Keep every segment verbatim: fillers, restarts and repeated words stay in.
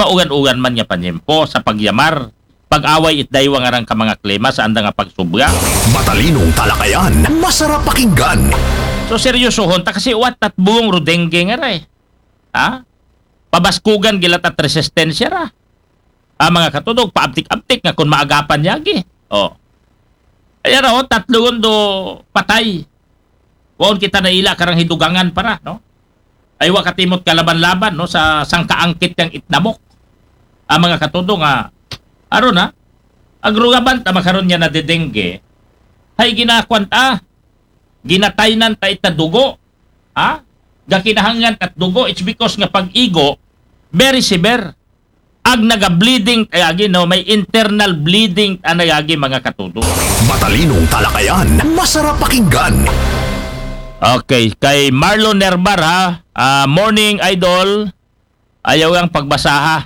kaugan-ugan man nga panyempo sa pagyamar. Pag-away it daywang arang ka mga klima sa anda nga pagsubra. Matalinong talakayan, masarap pakinggan. So seryosohon ta kasi uwat at buong rudengge nga ray. Ha? Pabaskugan gilat at resistensya ra. Ah, mga katudog, paabtik-abtik nga kung maagapan yagi. Oh. Ayan o, tatlo do patay. Waon kita na ila karang hidugangan para, no? Ay wakatimot kalaban-laban, no? Sa sangkaangkit yang itnamok. Ang mga katudog nga, aron ha? Agrugaban ta makaroon niya na didengge. Hay ginakwanta. Ginataynan ta itadugo. Ha? Gakinahangan at dugo. It's because nga pag-igo, very severe. Ag naga-bleeding, ayagi, no? May internal bleeding anayagi mga katudo. Matalinong talakayan, masarap pakinggan. Okay, kay Marlon Nerbar ha. Uh, morning idol. Ayaw ang pagbasa ha.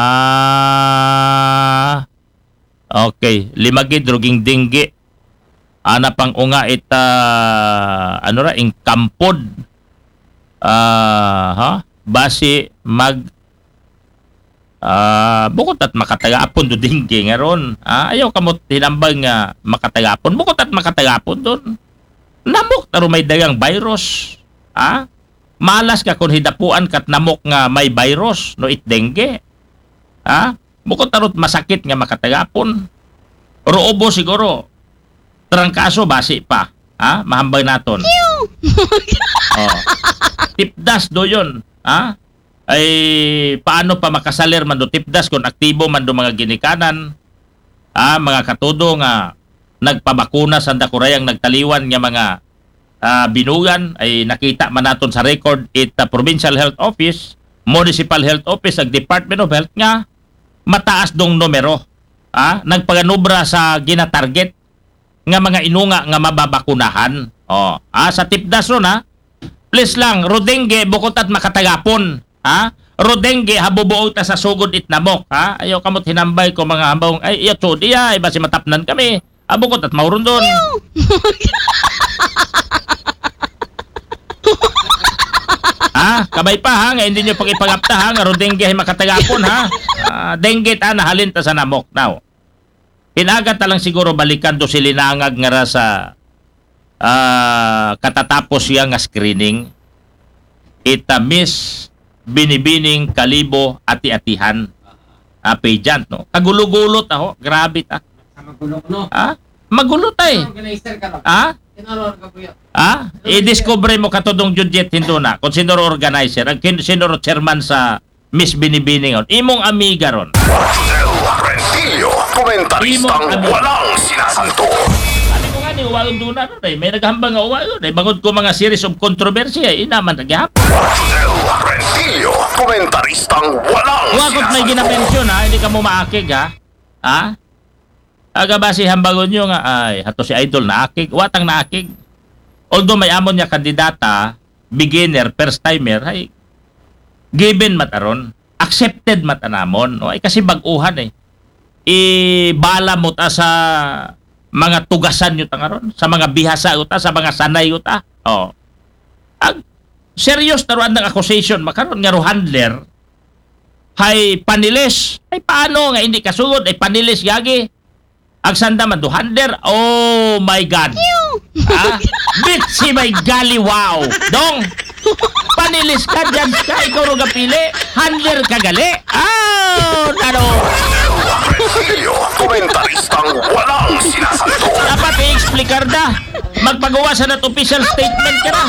Ah. Okay, limagid druging dinggi. Ana pang unga ita ano ra ing kampod. Ah, ha? Basi mag Ah, uh, bukod at makatagapon do dinggi nga ron. Ah, ayaw kamot hinambang nga makatagapon. Bukod at makatagapon doon. Namok taro may dagang virus. Ah? Malas ka kung hidapuan kat namok nga may virus no it dengue. Ah? Bukod tarot masakit nga makatagapon. Roobo siguro. Trangkaso basi pa. Ah? Mahambay naton. Oh. Tipdas do yun. Ah? Ay paano pa makasalir man do tipdas kung aktibo man do mga ginikanan. Ah, mga katudo nga nagpabakuna sa dakurayang nagtaliwan nga mga uh, binugan ay nakita man naton sa record it uh, Provincial Health Office, Municipal Health Office ag Department of Health nga mataas dong numero. Ah, nagpaganubra sa ginatarget nga mga inunga nga mababakunahan. Oh, ah sa tipdas ron ha. Please lang, rodengge bukod at makatagapon. Ha? Rodengge habubuo ta sa sugod itnamok, ha? Ayaw kamot hinambay ko mga hambong ay iya to diya, iba si matapnan kami. Abukot at mauron doon. Ha? Kabay pa ha, nga hindi nyo pag-ipagapta ha, nga rodengge ay makatagapon ha. Uh, dengue ta nahalin ta sa namok. Now, pinagat ta lang siguro balikan do silinangag nga ra sa uh, katatapos siya nga screening. Ita miss binibining kalibo ati-atihan. Ah, pageant, no? Kagulugulot ako. Grabe ta. Magulok, no? Ha? Magulot ay. Organizer ka, no? Ha? Tinalor ka po yun. Ha? I-discover mo katudong Judget hindo na. Kung sino organizer. Ang sino chairman sa Miss Binibining. Imong amiga ron. Del Rentillo, komentaristang walang sinasanto. Ano ko nga ni uwaon doon na ron eh. May naghambang nga uwaon eh. Bangod ko mga series of controversy eh. Inaman naghihap. Del Rentillo, komentaristang walang Wakot may sinasanto. ginapensyon ha. Hindi ka mo maakig ha. Ha? Aga ba si hambagon nyo nga, ay, hato si Idol na akig, watang na akig. Although may amon niya kandidata, beginner, first timer, ay, given mataron, accepted matanamon, no? Ay kasi baguhan eh. Ibala mo ta sa mga tugasan nyo tangaron, sa mga bihasa uta, sa mga sanay uta. Oh. Ag, serious taruan ng accusation, makaroon nga ro handler, hay panilis, ay paano nga hindi kasugod, ay panilis gagi. Agsanda man do handler. Oh my God. Ah? Bitsi may gali wow. Dong. Panilis ka dyan ka ikaw ro gapili. Handler ka gali. Oh, nano. Rentillo, komentaristang walang sinasanto. Dapat i-explicar da. Magpagawa sa nat official statement ka na.